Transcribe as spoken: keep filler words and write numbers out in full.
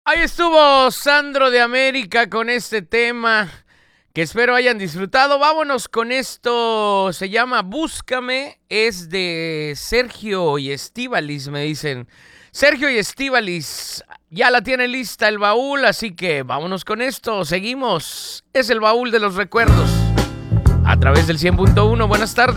Ahí estuvo Sandro de América con este tema que espero hayan disfrutado. Vámonos con esto. Se llama Búscame. Es de Sergio y Estíbalis, me dicen. Sergio y Estíbalis, ya la tiene lista el baúl, así que vámonos con esto. Seguimos. Es el baúl de los recuerdos. A través del cien punto uno. Buenas tardes.